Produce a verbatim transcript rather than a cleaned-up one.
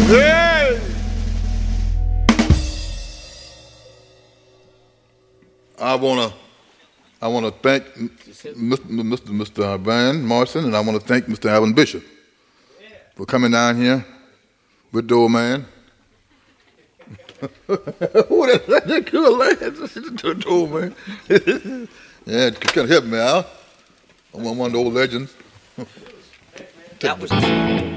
Yeah. I wanna, I wanna thank Mister Mister Van Morrison, and I wanna thank Mister Alvin Bishop for coming down here with the old man. Who that? That good lad. The old man. Yeah, kind of help me out. I'm one of the old legends. That was.